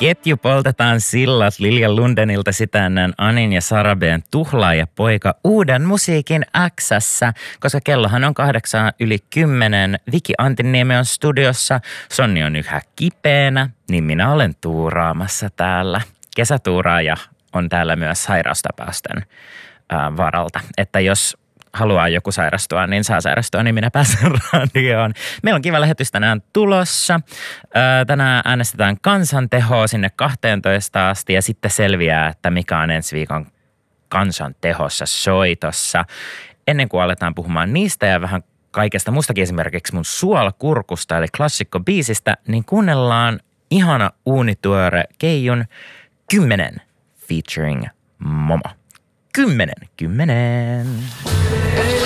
Ketju poltetaan sillat Lilja Lundenilta sitä ennen Anin ja Sarabeen Tuhlaaja poika uuden musiikin X:ssä, koska kellohan on 9:10. Viki Antinniemi on studiossa, Sonni on yhä kipeänä, niin minä olen tuuraamassa täällä. Kesätuuraaja on täällä myös sairaustapausten varalta, että jos haluaa joku sairastua, niin saa sairastua, niin minä pääsen radioon. Meillä on kiva lähetys tänään tulossa. Tänään äänestetään kansantehoa sinne 12 asti ja sitten selviää, että mikä on ensi viikon kansantehossa soitossa. Ennen kuin aletaan puhumaan niistä ja vähän kaikesta muustakin, esimerkiksi mun Suolakurkusta eli klassikkobiisistä, niin kuunnellaan ihana uunituore Keijun 10 featuring Momo. 10.